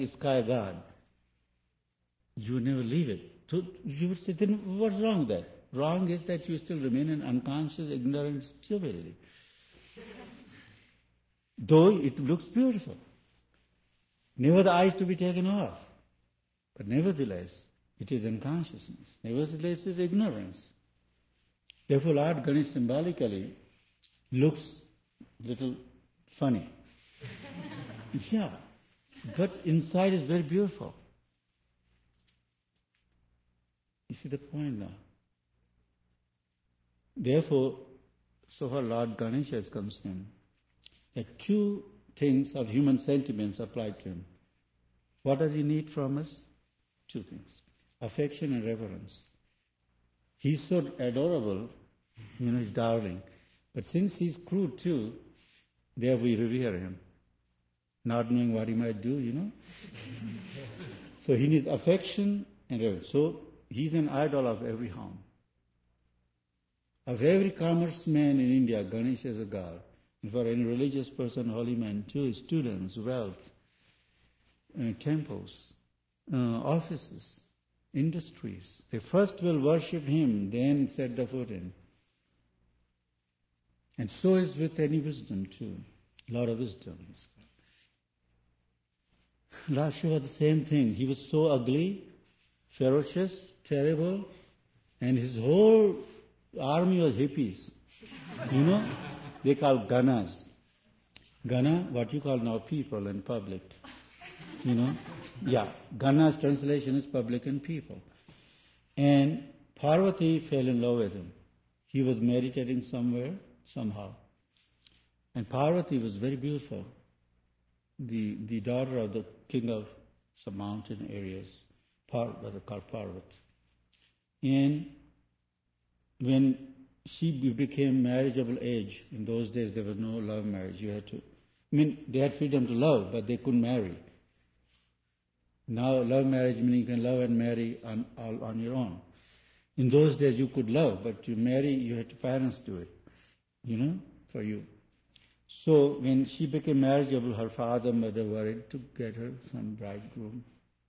sky god. You never leave it. So you would say, then what's wrong with that? Wrong is that you still remain in unconscious, ignorant stupidity. Though it looks beautiful. Never the eyes to be taken off. But nevertheless, it is unconsciousness. Nevertheless, it is ignorance. Therefore, Lord Ganesh symbolically looks little funny. Yeah, but inside is very beautiful. You see the point now? Therefore, so far Lord Ganesha is concerned, that two things of human sentiments apply to him. What does he need from us? Two things. Affection and reverence. He's so adorable, he's darling. But since he's crude too, there we revere him. Not knowing what he might do, So he needs affection and reverence. So he's an idol of every home. Of every commerce man in India, Ganesha is a god. And for any religious person, holy man too, students, wealth, temples, offices, industries. They first will worship him, then set the foot in. And so is with any wisdom too. A lot of wisdom. Lord Shiva, the same thing. He was so ugly, ferocious, terrible, and his whole army was hippies. They call Ganas. Gana, what you call now people and public. Gana's translation is public and people. And Parvati fell in love with him. He was meditating somewhere, somehow. And Parvati was very beautiful. The daughter of the king of some mountain areas, called Parvati. And when she became marriageable age, in those days there was no love marriage. They had freedom to love, but they couldn't marry. Now love marriage meaning you can love and marry on your own. In those days you could love, but to marry you had to parents do it, for you. So when she became marriageable, her father, mother worried to get her some bridegroom.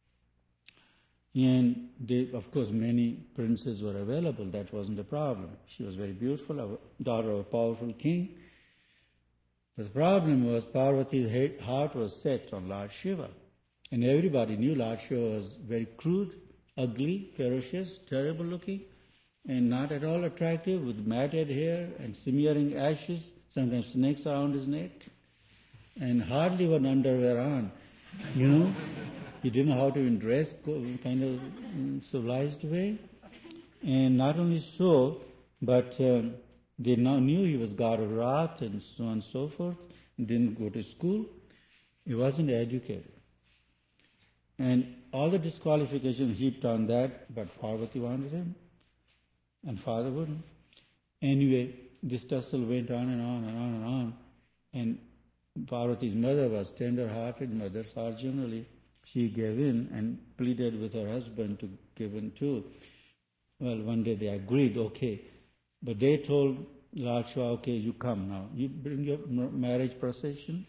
And of course, many princes were available. That wasn't the problem. She was very beautiful, a daughter of a powerful king. But the problem was Parvati's heart was set on Lord Shiva. And everybody knew Lord Shiva was very crude, ugly, ferocious, terrible looking, and not at all attractive, with matted hair and smearing ashes, sometimes snakes around his neck, and hardly one underwear on. He didn't know how to even dress, kind of civilized way. And not only so, but they now knew he was god of wrath and so on and so forth. He didn't go to school. He wasn't educated. And all the disqualifications heaped on that, but Parvati wanted him, and father wouldn't. Anyway, this tussle went on and on and on and on. And Parvati's mother was tender-hearted. Mothers are generally. She gave in and pleaded with her husband to give in too. Well, one day they agreed, okay. But they told Lord Shiva, okay, you come now. You bring your marriage procession.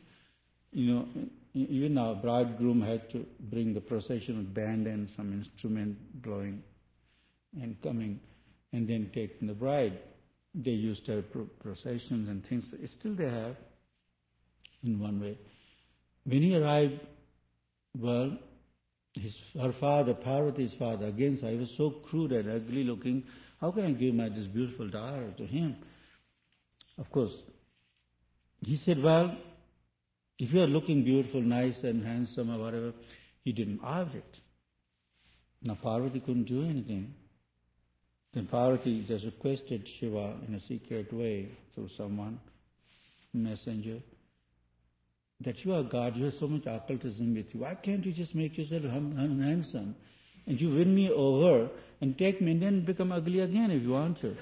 Even now, bridegroom had to bring the procession with band and some instrument blowing and coming, and then taking the bride. They used to have processions and things. Still they have, in one way. When he arrived, well, her father, Parvati's father, again, he was so crude and ugly looking. How can I give this beautiful daughter to him? Of course, he said, well, if you are looking beautiful, nice and handsome or whatever, he didn't object. Now Parvati couldn't do anything. Then Parvati just requested Shiva in a secret way through someone, messenger, that you are God, you have so much occultism with you. Why can't you just make yourself handsome? And you win me over and take me and then become ugly again if you want to.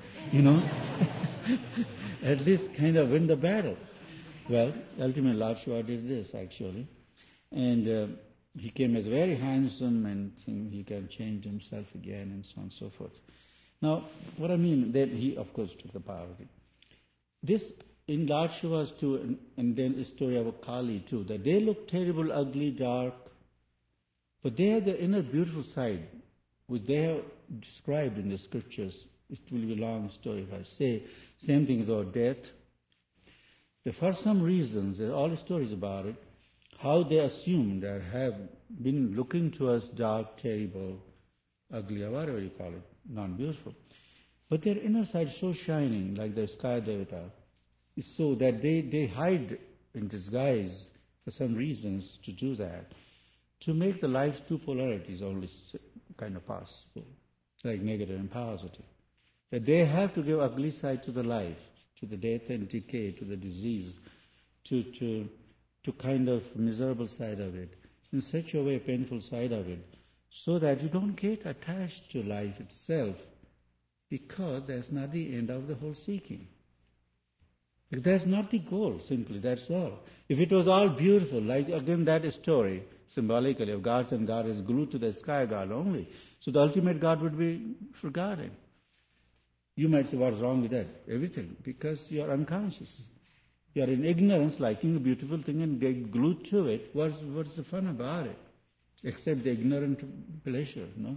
At least kind of win the battle. Well, ultimately Lord Shiva did this actually. And he came as very handsome and he can change himself again and so on and so forth. Now, what I mean, then he of course took the Parvati. This in Lord Shiva's too, and then the story of Kali too, that they look terrible, ugly, dark, But they have the inner beautiful side, which they have described in the scriptures. It will be a long story if I say. Same thing about death. For some reasons, there are all stories about it, how they assume that have been looking to us dark, terrible, ugly, or whatever you call it, non-beautiful. But their inner side is so shining, like the sky devata, is so that they hide in disguise for some reasons to do that, to make the life's two polarities only kind of possible, like negative and positive. That they have to give ugly side to the life, to the death and decay, to the disease, to kind of miserable side of it, in such a way, painful side of it, so that you don't get attached to life itself, because that's not the end of the whole seeking. That's not the goal, simply, that's all. If it was all beautiful, like again that story, symbolically, of gods and goddesses glued to the sky god only, so the ultimate God would be forgotten. You might say, what's wrong with that? Everything, because you are unconscious. You are in ignorance, liking a beautiful thing and get glued to it. What's the fun about it? Except the ignorant pleasure, no?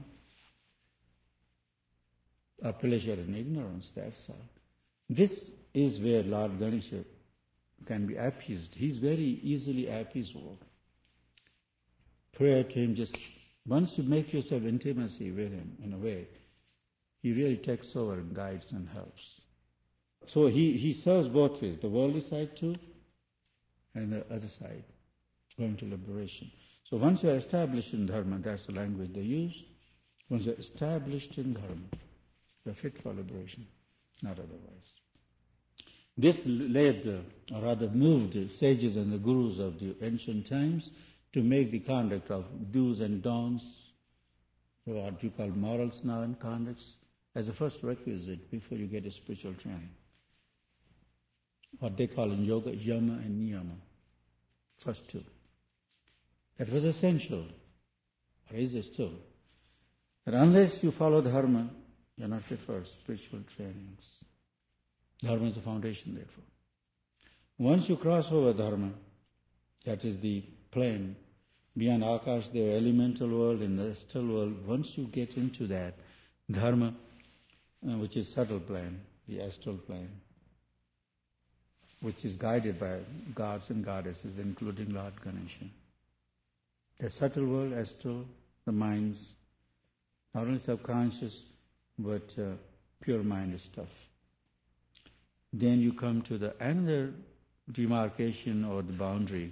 A pleasure in ignorance, that's all. This is where Lord Ganesha can be appeased. He's very easily appeasable. Prayer to him, just once you make yourself intimacy with him, in a way, he really takes over and guides and helps. So he serves both ways, the worldly side too, and the other side, going to liberation. So once you are established in Dharma, that's the language they use. Once you are established in Dharma, you are fit for liberation, not otherwise. This led, or rather moved, the sages and the gurus of the ancient times to make the conduct of do's and don'ts, what you call morals now and conducts, as a first requisite before you get a spiritual training. What they call in yoga, yama and niyama. First two. That was essential, or is it still? But unless you follow Dharma, you're not fit for spiritual trainings. Dharma is the foundation, therefore. Once you cross over Dharma, that is the plane, beyond Akash, the elemental world and the astral world, once you get into that, Dharma, which is subtle plane, the astral plane, which is guided by gods and goddesses, including Lord Ganesha. The subtle world, astral, the mind's not only subconscious, but pure mind stuff. Then you come to the another demarcation or the boundary,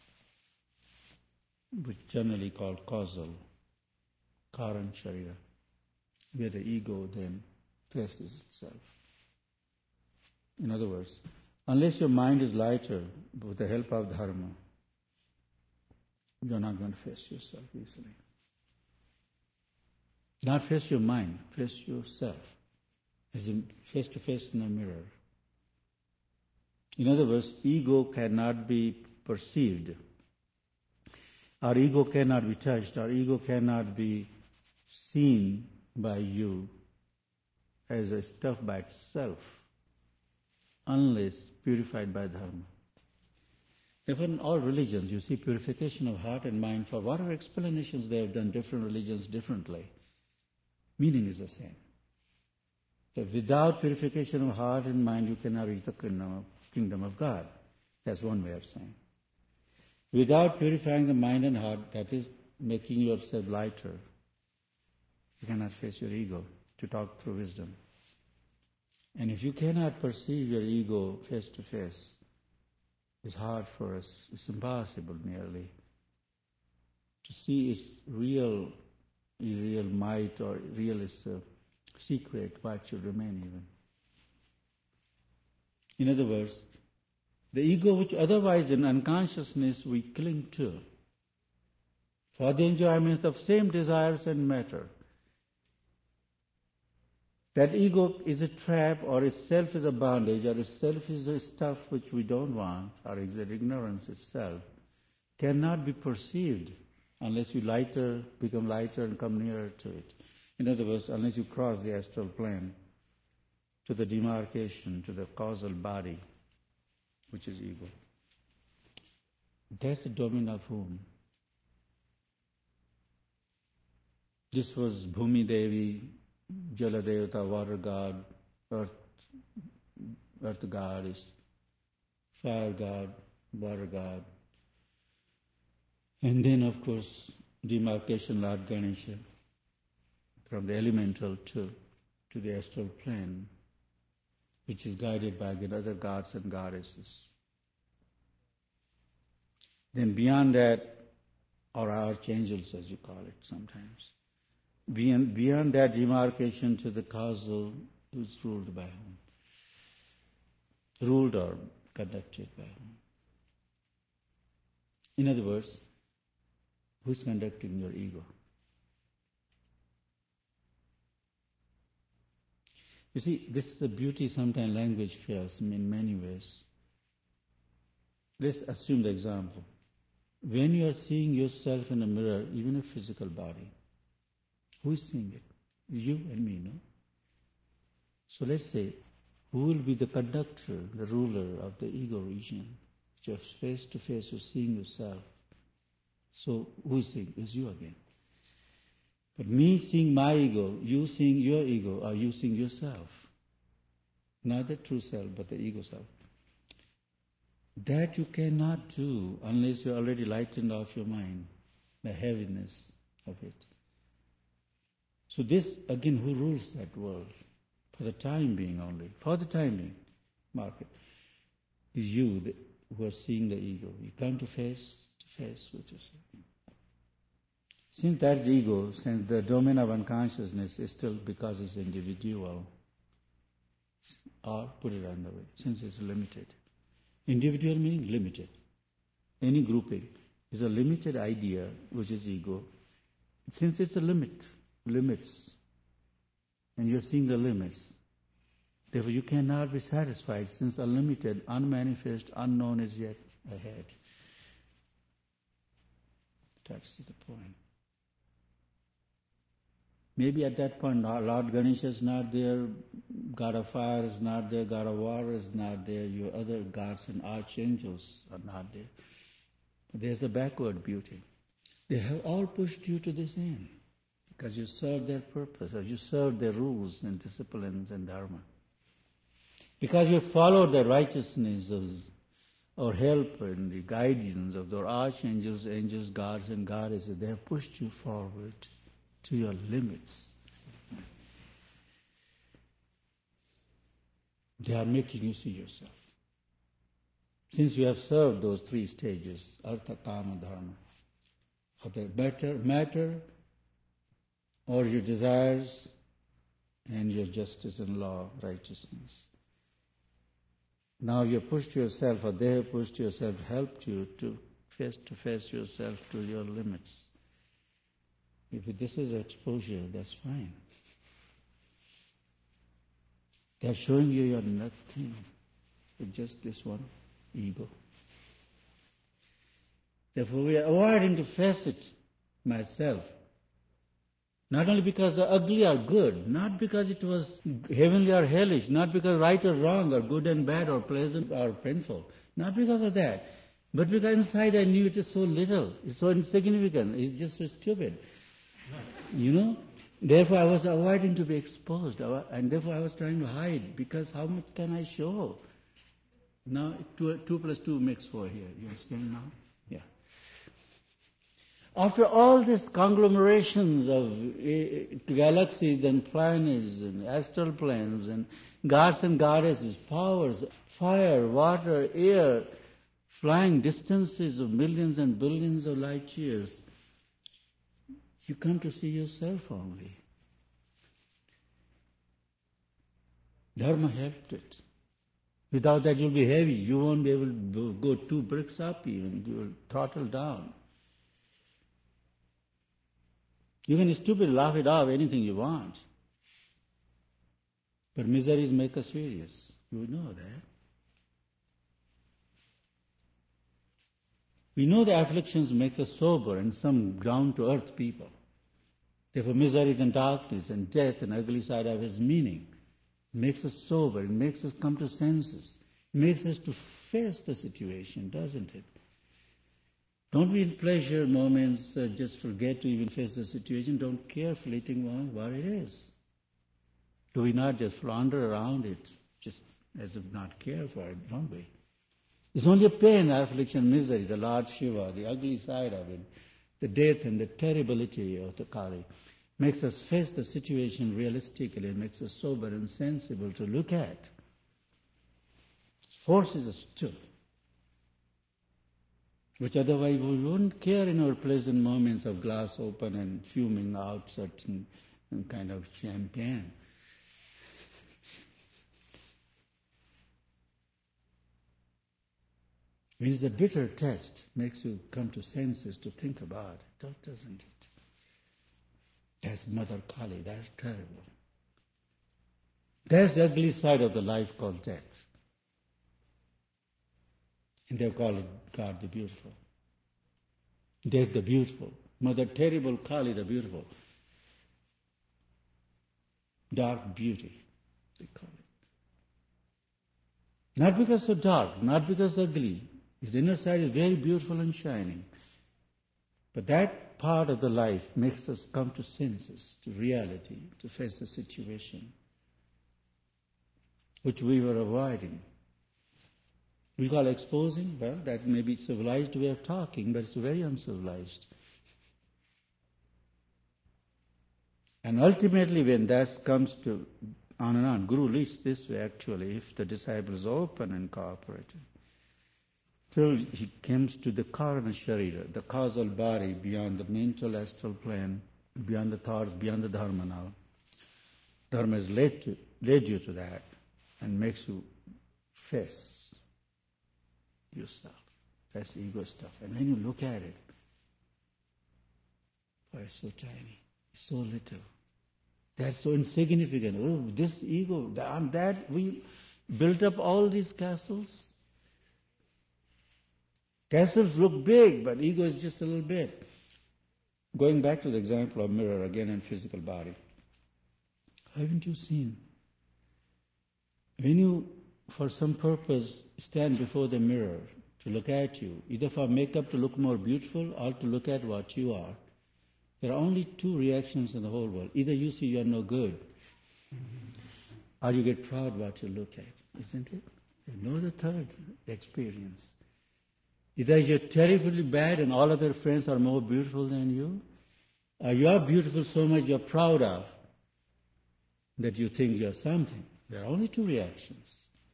which generally called causal, Karan Sharira, where the ego then faces itself. In other words, unless your mind is lighter with the help of Dharma, you're not going to face yourself easily. Not face your mind, face yourself, as in face to face in a mirror. In other words, ego cannot be perceived. Our ego cannot be touched. Our ego cannot be seen by you as a stuff by itself, unless purified by Dharma. Therefore, in all religions, you see purification of heart and mind. For whatever explanations they have done, different religions differently, meaning is the same. So without purification of heart and mind, you cannot reach the kingdom of God. That's one way of saying. Without purifying the mind and heart, that is making yourself lighter, you cannot face your ego to talk through wisdom. And if you cannot perceive your ego face to face, it's hard for us, it's impossible nearly, to see its real might or real secret, what should remain even. In other words, the ego which otherwise in unconsciousness we cling to, for the enjoyment of same desires and matter, that ego is a trap, or itself is a bondage, or itself is a stuff which we don't want, or is an ignorance itself, cannot be perceived unless you become lighter and come nearer to it. In other words, unless you cross the astral plane to the demarcation, to the causal body, which is ego. That's the domain of whom? This was Bhumi Devi, Jala Devata, water god, earth goddess, fire god, water god. And then, of course, demarcation Lord Ganesha from the elemental to the astral plane, which is guided by the other gods and goddesses. Then beyond that, or archangels as you call it sometimes, beyond that demarcation to the causal, who's ruled by whom? Ruled or conducted by whom? In other words, who's conducting your ego? You see, this is the beauty sometimes language fails in many ways. Let's assume the example. When you are seeing yourself in a mirror, even a physical body, who is seeing it? You and me, no? So let's say, who will be the conductor, the ruler of the ego region? Just face to face, you're seeing yourself. So who is seeing? It's you again. But me seeing my ego, you seeing your ego, or you seeing yourself. Not the true self, but the ego self. That you cannot do unless you're already lightened off your mind, the heaviness of it. So this, again, who rules that world? For the time being only. For the time being, mark it. You who are seeing the ego. You come to face with yourself. Since that's the ego, since the domain of unconsciousness is still because it's individual, or put it another way, since it's limited. Individual meaning limited. Any grouping is a limited idea, which is ego. Since it's a limits, and you're seeing the limits, therefore you cannot be satisfied since unlimited, unmanifest, unknown is yet ahead. That's the point. Maybe at that point Lord Ganesha is not there, God of fire is not there, God of water is not there, your other gods and archangels are not there. But there's a backward beauty. They have all pushed you to this end because you serve their purpose, or you serve their rules and disciplines and dharma. Because you follow the righteousness of or help and the guidance of the archangels, angels, gods and goddesses, they have pushed you forward to your limits. They are making you see yourself. Since you have served those three stages, artha, kama, dharma, of the matter or your desires and your justice and law, righteousness. Now you pushed yourself, or they have pushed yourself, helped you to face yourself to your limits. If this is exposure, that's fine. They are showing you you're nothing with just this one ego. Therefore we are avoiding to face it myself. Not only because the ugly or good, not because it was heavenly or hellish, not because right or wrong or good and bad or pleasant or painful, not because of that, but because inside I knew it is so little, it's so insignificant, it's just so stupid. You know? Therefore I was avoiding to be exposed, and therefore I was trying to hide, because how much can I show? Now 2 plus 2 makes 4 here, you understand now? Yeah. After all these conglomerations of galaxies and planets and astral planes and gods and goddesses, powers, fire, water, air, flying distances of millions and billions of light years, you come to see yourself only. Dharma helped it. Without that you'll be heavy. You won't be able to go 2 bricks up even. You will throttle down. You can stupidly laugh it off anything you want. But miseries make us serious. You know that. We know the afflictions make us sober and some ground-to-earth people. Therefore miseries and darkness and death and ugly side have its meaning. It makes us sober. It makes us come to senses. It makes us to face the situation, doesn't it? Don't be in pleasure moments, just forget to even face the situation. Don't carefully think what it is. Do we not just flounder around it, just as if not care for it, don't we? It's only a pain, affliction, misery, the Lord Shiva, the ugly side of it, the death and the terribility of the Kali, makes us face the situation realistically, makes us sober and sensible to look at. Forces us to, which otherwise we wouldn't care in our pleasant moments of glass open and fuming out certain kind of champagne. It is a bitter test, makes you come to senses to think about it, doesn't it? That's Mother Kali, that's terrible. That's the ugly side of the life called death. And they call it God the Beautiful. Death the Beautiful. Mother Terrible Kali the Beautiful. Dark beauty, they call it. Not because so dark, not because ugly. His inner side is very beautiful and shining. But that part of the life makes us come to senses, to reality, to face the situation, which we were avoiding. We call exposing, well, that may be civilized way of talking, but it's very uncivilized. And ultimately, when that comes to on and on, Guru leads this way actually, if the disciple is open and cooperative, till he comes to the Karana Sharira, the causal body beyond the mental astral plane, beyond the thoughts, beyond the Dharma now. Dharma has led you to that and makes you face yourself, face ego stuff. And when you look at it, boy, it's so tiny, it's so little. That's so insignificant. Oh, this ego, on that we built up all these castles. Castles look big, but ego is just a little bit. Going back to the example of mirror again and physical body. Haven't you seen? When you, for some purpose, stand before the mirror to look at you, either for makeup to look more beautiful or to look at what you are, there are only two reactions in the whole world. Either you see you are no good, or you get proud what you look at, isn't it? There's no the third experience. Either you're terribly bad and all other friends are more beautiful than you, or you are beautiful so much you're proud of that you think you're something. There are only two reactions.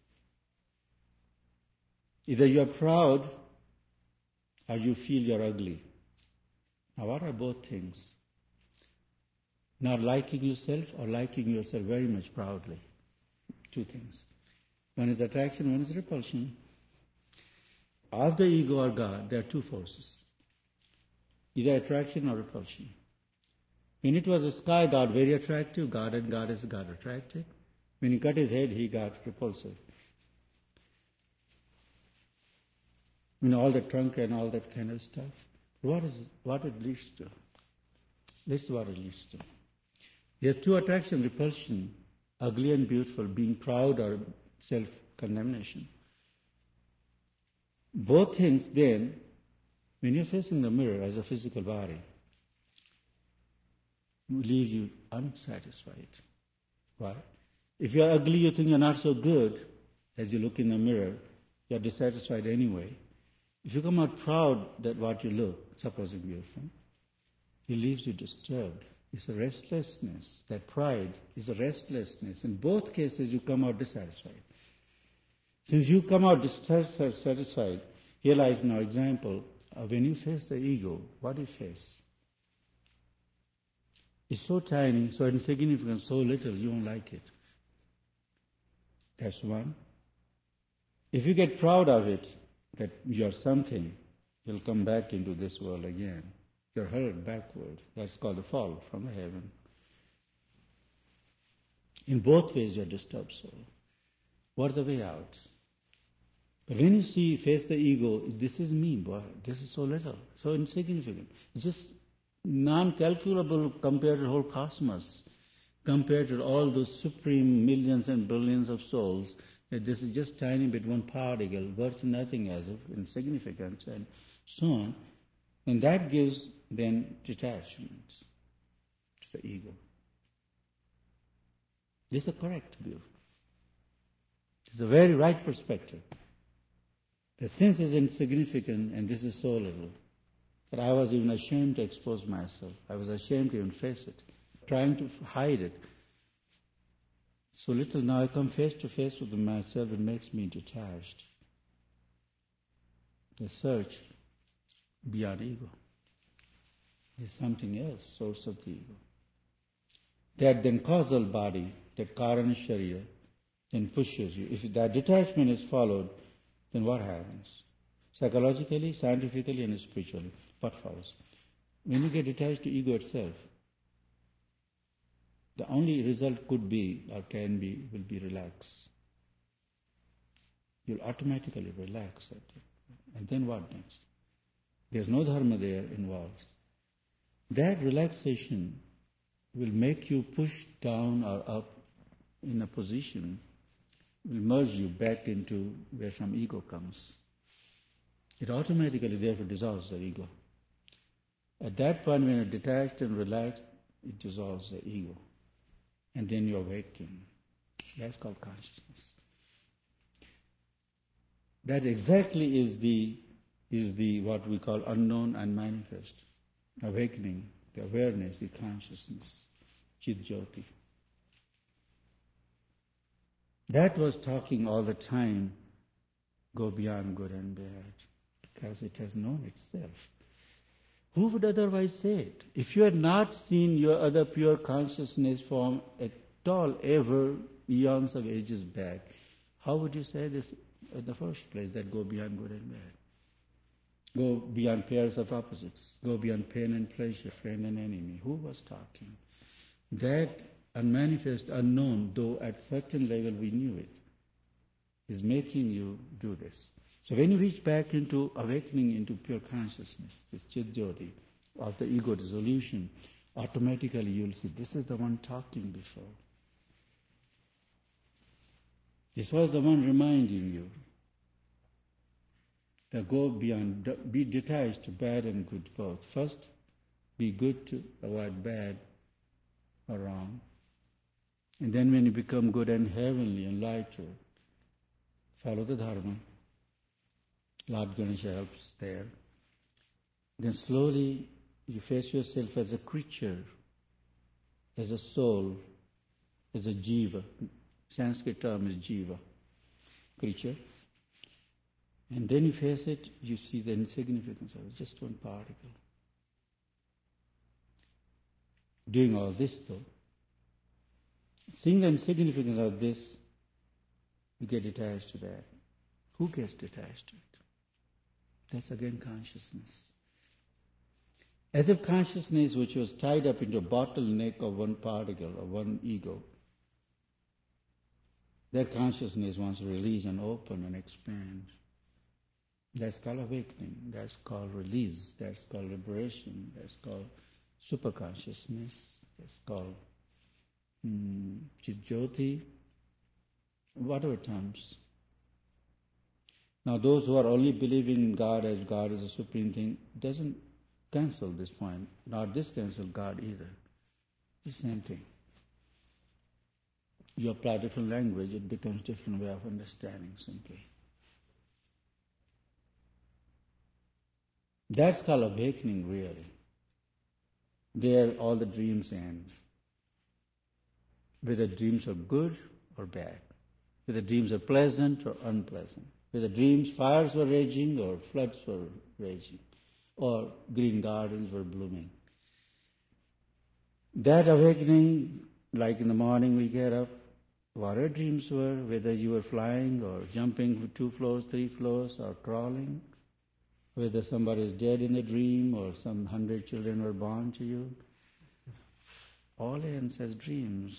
Either you're proud or you feel you're ugly. Now what are both things? Not liking yourself or liking yourself very much proudly. Two things. One is attraction, one is repulsion. Of the ego or God, there are two forces. Either attraction or repulsion. When it was a sky god, very attractive, God and goddess got attracted. When he cut his head, he got repulsive. All the trunk and all that kind of stuff. What it leads to? This is what it leads to. There are two attraction, repulsion, ugly and beautiful, being proud or self-condemnation. Both things then, when you're facing the mirror as a physical body, leave you unsatisfied. Why? If you're ugly, you think you're not so good. As you look in the mirror, you're dissatisfied anyway. If you come out proud that what you look, supposing beautiful, it leaves you disturbed. It's a restlessness. That pride is a restlessness. In both cases, you come out dissatisfied. Since you come out dissatisfied, realize now example, when you face the ego, what do you face? It's so tiny, so insignificant, so little, you don't like it. That's one. If you get proud of it, that you're something, you'll come back into this world again. You're hurled backward. That's called the fall from heaven. In both ways, you're disturbed soul. What's the way out? But when you face the ego, this is me, boy. This is so little, so insignificant. It's just non-calculable compared to the whole cosmos, compared to all those supreme millions and billions of souls. That this is just tiny bit, one particle, worth nothing as of insignificance, and so on. And that gives then detachment to the ego. This is a correct view. It's a very right perspective. The sense is insignificant and this is so little that I was even ashamed to expose myself. I was ashamed to even face it, trying to hide it. So little now I come face to face with myself, it makes me detached. The search beyond ego. There's something else, source of the ego. That then causal body, that Karana Sharira, then pushes you. If that detachment is followed, then what happens? Psychologically, scientifically, and spiritually, what follows? When you get detached to ego itself, the only result could be, or can be, will be relax. You'll automatically relax at it. And then what next? There's no dharma there involved. That relaxation will make you push down or up in a position, will merge you back into where some ego comes. It automatically therefore dissolves the ego. At that point when you're detached and relaxed, it dissolves the ego. And then you awaken. That's called consciousness. That exactly is the what we call unknown and manifest. Awakening, the awareness, the consciousness, Chit Jyoti. That was talking all the time, go beyond good and bad, because it has known itself. Who would otherwise say it? If you had not seen your other pure consciousness form at all ever, eons of ages back, how would you say this in the first place, that go beyond good and bad? Go beyond pairs of opposites. Go beyond pain and pleasure, friend and enemy. Who was talking? That unmanifest, unknown, though at certain level we knew it, is making you do this. So when you reach back into awakening into pure consciousness, this Chit Jyoti, of the ego dissolution, automatically you'll see this is the one talking before. This was the one reminding you. That go beyond, be detached to bad and good both. First, be good to avoid bad or wrong. And then when you become good and heavenly and lighter, follow the Dharma. Lord Ganesha helps there. Then slowly you face yourself as a creature, as a soul, as a jiva. Sanskrit term is jiva, creature. And then you face it, you see the insignificance of it, just one particle. Doing all this though, seeing the insignificance of this, you get attached to that. Who gets attached to it? That's again consciousness. As if consciousness, which was tied up into a bottleneck of one particle, of one ego, that consciousness wants to release and open and expand. That's called awakening. That's called release. That's called liberation. That's called superconsciousness. That's called Chit Jyoti. Whatever terms. Now those who are only believing in God as a supreme thing doesn't cancel this point. Nor this cancel God either. It's the same thing. You apply different language, it becomes different way of understanding simply. That's called awakening, really. There all the dreams end. Whether dreams are good or bad. Whether dreams are pleasant or unpleasant. Whether dreams, fires were raging or floods were raging. Or green gardens were blooming. That awakening, like in the morning we get up, whatever dreams were, whether you were flying or jumping 2 floors, 3 floors, or crawling, whether somebody is dead in a dream or some 100 children were born to you, all ends as dreams.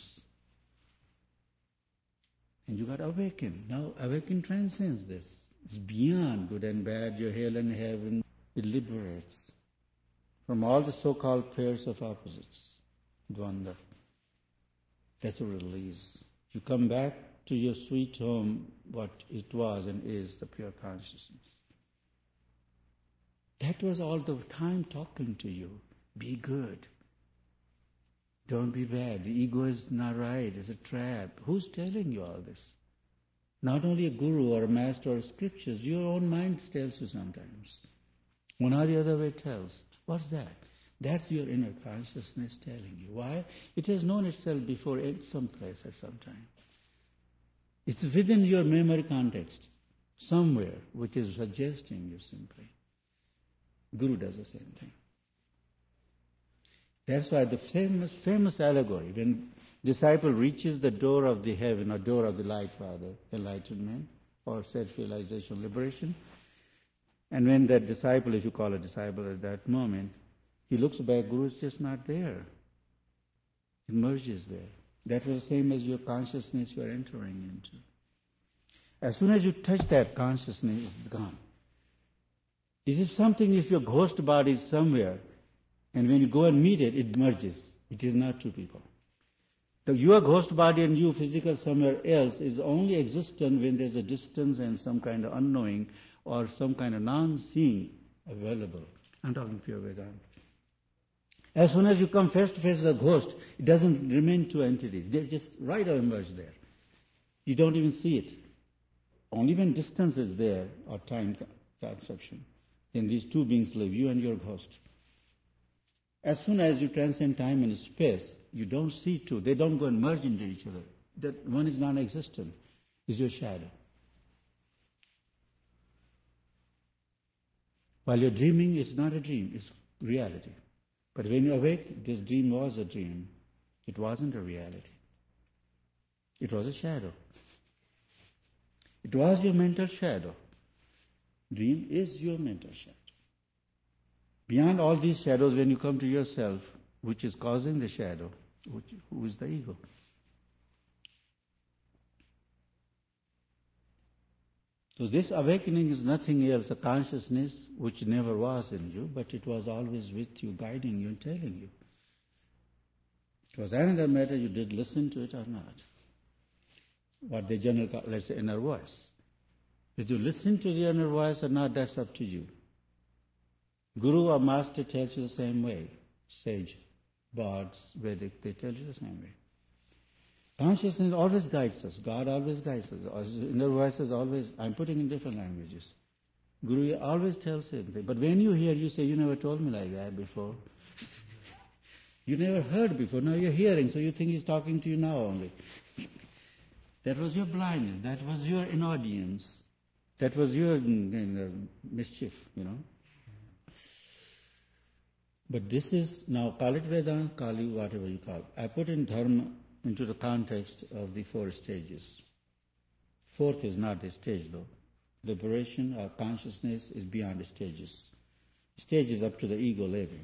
And you got awakened. Now awaken transcends this. It's beyond good and bad, your hell and heaven. It liberates from all the so-called pairs of opposites, dvanda. That's a release. You come back to your sweet home, what it was and is, the pure consciousness. That was all the time talking to you. Be good. Don't be bad. The ego is not right. It's a trap. Who's telling you all this? Not only a guru or a master or scriptures, your own mind tells you sometimes. One or the other way tells. What's that? That's your inner consciousness telling you. Why? It has known itself before in some place at some time. It's within your memory context, somewhere, which is suggesting you simply. Guru does the same thing. That's why the famous allegory, when disciple reaches the door of the heaven, or door of the light rather, enlightenment, or self-realization, liberation, and when that disciple, if you call a disciple at that moment, he looks back, Guru is just not there. It merges there. That was the same as your consciousness you are entering into. As soon as you touch that consciousness, it's gone. Is it something if your ghost body is somewhere, and when you go and meet it, it merges. It is not two people. So your ghost body and you physical somewhere else is only existent when there's a distance and some kind of unknowing or some kind of non-seeing available. I'm talking pure Vedanta. As soon as you come face to face with a ghost, it doesn't remain two entities. They just right or emerge there. You don't even see it. Only when distance is there or time construction, then these two beings live, you and your ghost. As soon as you transcend time and space, you don't see two. They don't go and merge into each other. That one is non-existent. Is your shadow. While you're dreaming, it's not a dream, it's reality. But when you awake, this dream was a dream. It wasn't a reality. It was a shadow. It was your mental shadow. Dream is your mental shadow. Beyond all these shadows, when you come to yourself, which is causing the shadow, who is the ego? So this awakening is nothing else, a consciousness which never was in you, but it was always with you, guiding you and telling you. It was another matter you did listen to it or not. What the general call, let's say, inner voice. Did you listen to the inner voice or not, that's up to you. Guru or master tells you the same way. Sage, bards, Vedic, they tell you the same way. Consciousness always guides us. God always guides us. Inner voice is always, I'm putting in different languages. Guru always tells him. But when you hear, you say, you never told me like that before. You never heard before. Now you're hearing, so you think he's talking to you now only. That was your blindness. That was your inaudience. That was your mischief, But this is, now call it Vedanta, call it whatever you call it. I put in Dharma into the context of the 4 stages. 4th is not the stage though. Liberation or consciousness is beyond the stages. Stages up to the ego level.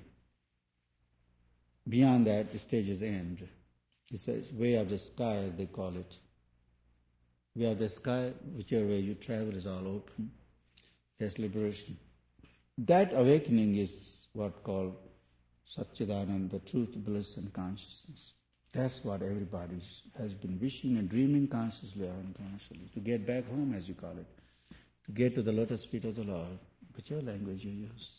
Beyond that, the stages end. It's a way of the sky, as they call it. Way of the sky, whichever way you travel is all open. There's liberation. That awakening is what called Satchidananda, the truth, bliss and consciousness. That's what everybody has been wishing and dreaming consciously or unconsciously, to get back home, as you call it, to get to the lotus feet of the Lord, whichever language you use.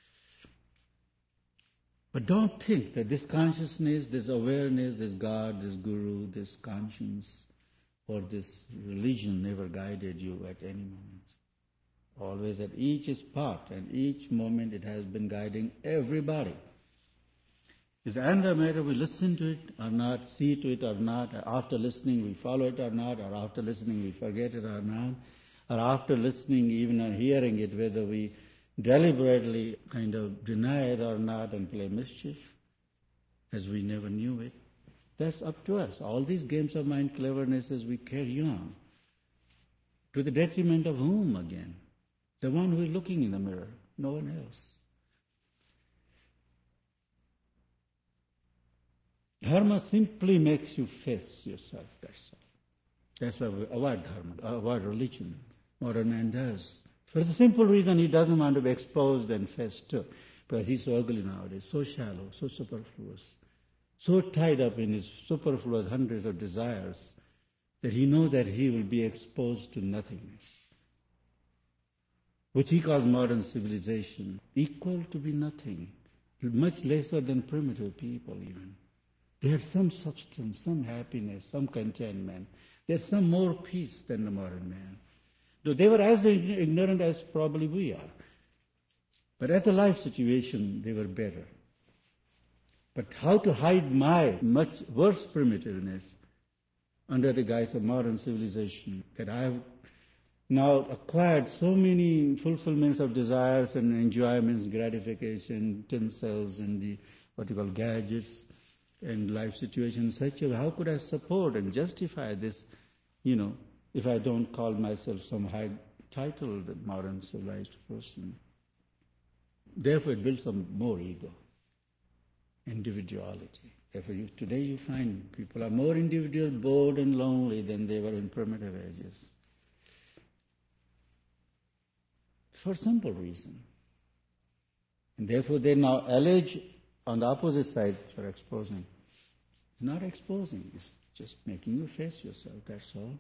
But don't think that this consciousness, this awareness, this God, this Guru, this conscience, or this religion never guided you at any moment. Always at each spot and each moment it has been guiding everybody. Is another matter we listen to it or not, see to it or not, after listening we follow it or not, or after listening we forget it or not, or after listening even or hearing it, whether we deliberately kind of deny it or not and play mischief, as we never knew it. That's up to us. All these games of mind clevernesses we carry on. To the detriment of whom again? The one who is looking in the mirror, no one else. Dharma simply makes you face yourself, that's all. That's why we avoid dharma, avoid religion. Modern man does. For the simple reason he doesn't want to be exposed and faced too. Because he's so ugly nowadays, so shallow, so superfluous, so tied up in his superfluous hundreds of desires that he knows that he will be exposed to nothingness. which he calls modern civilization, equal to be nothing, much lesser than primitive people even. They had some substance, some happiness, some contentment. They had some more peace than the modern man. Though they were as ignorant as probably we are. But as a life situation, they were better. But how to hide my much worse primitiveness under the guise of modern civilization, that I have now acquired so many fulfillments of desires and enjoyments, gratification, tinsels, and the what you call gadgets, and life situation such a, how could I support and justify this, if I don't call myself some high-titled modern civilized person? Therefore, it builds some more ego, individuality. Therefore, today you find people are more individual, bored and lonely than they were in primitive ages. For simple reason. And therefore, they now allege on the opposite side for exposing. It's not exposing, it's just making you face yourself, that's all.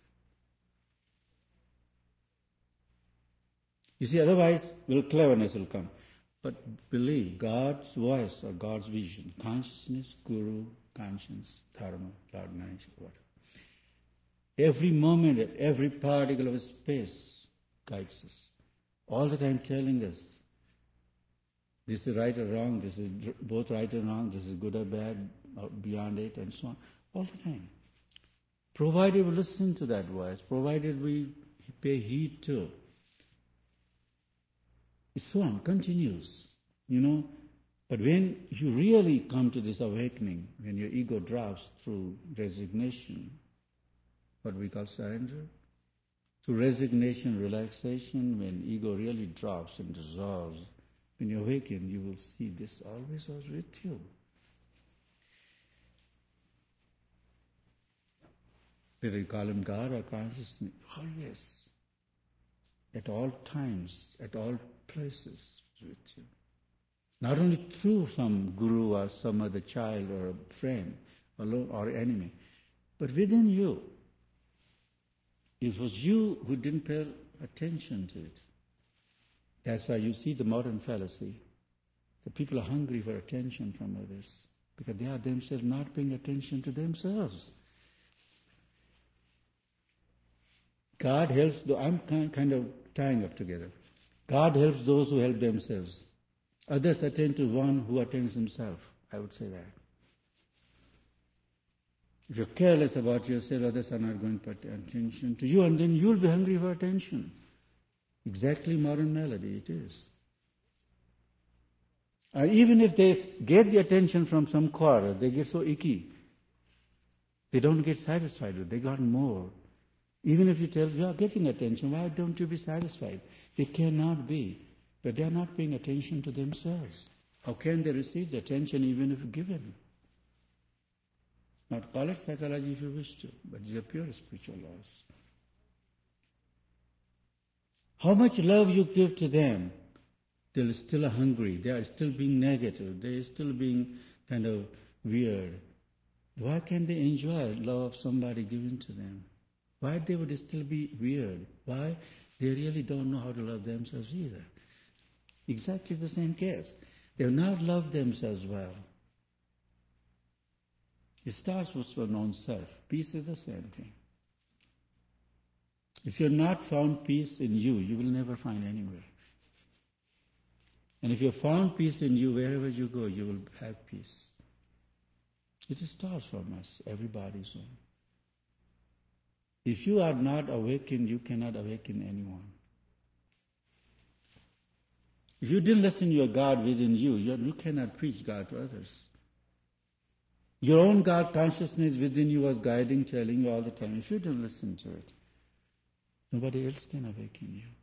You see, otherwise, cleverness will come. But believe, God's voice or God's vision, consciousness, guru, conscience, dharma, Lord Nanak, whatever. Every moment, at every particle of space guides us. All the time telling us, this is right or wrong, this is both right or wrong, this is good or bad, or beyond it, and so on. All the time. Provided we listen to that voice, provided we pay heed to. It's so on, continues, But when you really come to this awakening, when your ego drops through resignation, what we call surrender, through resignation, relaxation, when ego really drops and dissolves, when you awaken, you will see this always was with you. Whether you call him God or consciousness, always, at all times, at all places, with you. Not only through some guru or some other child or a friend or enemy, but within you. It was you who didn't pay attention to it. That's why you see the modern fallacy. The people are hungry for attention from others because they are themselves not paying attention to themselves. God helps, I'm kind of tying up together. God helps those who help themselves. Others attend to one who attends himself. I would say that. If you're careless about yourself, others are not going to pay attention to you, and then you'll be hungry for attention. Exactly modern melody it is. Even if they get the attention from some choir, they get so icky. They don't get satisfied with it. They got more. Even if you tell, you are getting attention, why don't you be satisfied? They cannot be. But they are not paying attention to themselves. How can they receive the attention even if given? Not call it psychology if you wish to, but these are pure spiritual laws. How much love you give to them, they're still hungry, they are still being negative, they are still being kind of weird. Why can't they enjoy love of somebody given to them? Why they would still be weird? Why? They really don't know how to love themselves either. Exactly the same case. They have not loved themselves well. It starts with one's own self. Peace is the same thing. If you have not found peace in you, you will never find anywhere. And if you have found peace in you, wherever you go, you will have peace. It starts from us, everybody's own. If you are not awakened, you cannot awaken anyone. If you didn't listen to your God within you, you cannot preach God to others. Your own God consciousness within you was guiding, telling you all the time. If you didn't listen to it, nobody else can awaken you.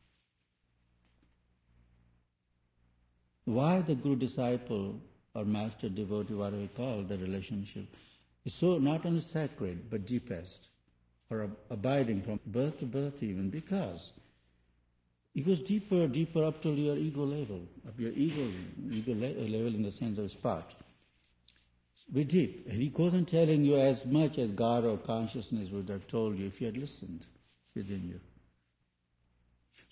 Why the Guru disciple or master devotee, whatever we call the relationship, is so not only sacred but deepest, or abiding from birth to birth even, because it goes deeper up to your ego level, up your ego level in the sense of spot. Very deep. And he goes on telling you as much as God or consciousness would have told you if you had listened within you.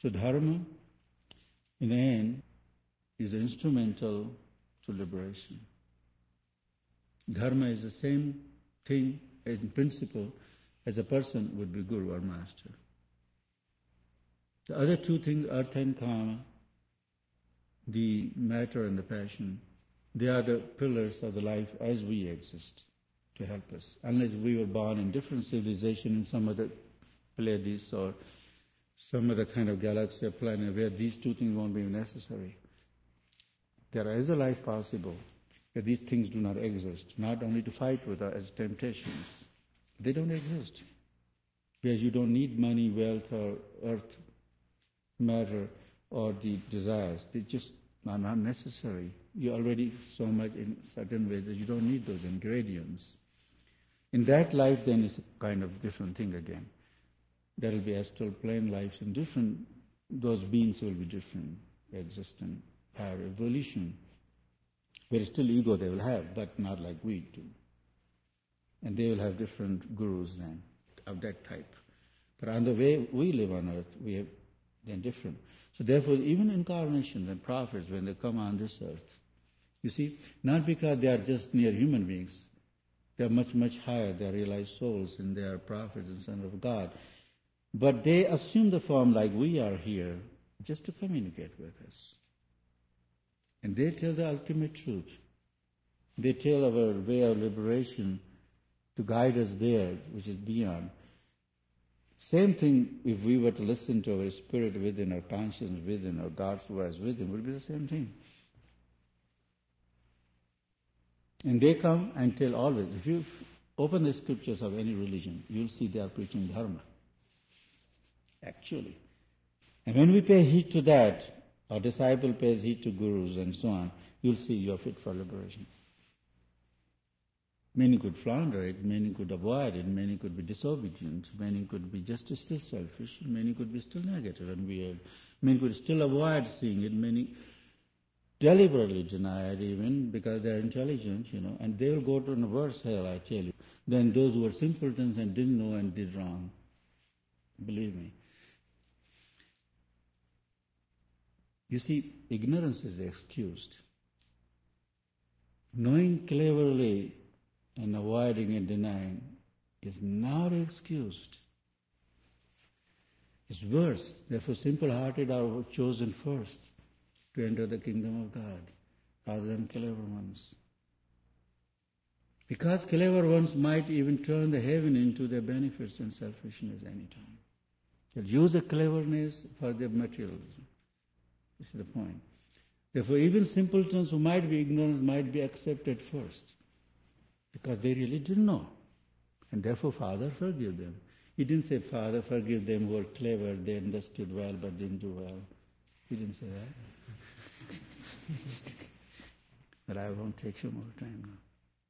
So dharma, in the end, is instrumental to liberation. Dharma is the same thing in principle as a person would be guru or master. The other two things, artha and kama, the matter and the passion, they are the pillars of the life as we exist to help us. Unless we were born in different civilization in some other Pleiades or some other kind of galaxy or planet where these two things won't be necessary. There is a life possible where these things do not exist, not only to fight with us as temptations. They don't exist. Where you don't need money, wealth, or earth, matter, or the desires. They just are not necessary. You're already so much in certain ways that you don't need those ingredients. In that life, then, it's a kind of different thing again. There will be astral plane lives and different, those beings will be different, existent, higher evolution. Where still ego they will have, but not like we do. And they will have different gurus then, of that type. But on the way we live on earth, we have then different. So therefore, even incarnations and prophets, when they come on this earth, you see, not because they are just mere human beings, they are much, much higher, they are realized souls, and they are prophets and sons of God. But they assume the form like we are here, just to communicate with us. And they tell the ultimate truth. They tell our way of liberation to guide us there, which is beyond. Same thing if we were to listen to our spirit within, our conscience within, or God's voice within, would be the same thing. And they come and tell always. If you open the scriptures of any religion, you'll see they are preaching dharma. Actually. And when we pay heed to that, our disciple pays heed to gurus and so on, you'll see you're fit for liberation. Many could flounder it, many could avoid it, many could be disobedient, many could be just still selfish, many could be still negative and weird, many could still avoid seeing it, many deliberately deny it even because they're intelligent, and they will go to a worse hell, I tell you, than those who were simpletons and didn't know and did wrong. Believe me. You see, ignorance is excused. Knowing cleverly and avoiding and denying is not excused. It's worse. Therefore, simple-hearted are chosen first to enter the kingdom of God, rather than clever ones. Because clever ones might even turn the heaven into their benefits and selfishness any time. They'll use the cleverness for their materialism. This is the point. Therefore, even simpletons who might be ignorant might be accepted first, because they really didn't know. And therefore, Father, forgive them. He didn't say, Father, forgive them who were clever, they understood well but didn't do well. He didn't say that. But I won't take some more time now.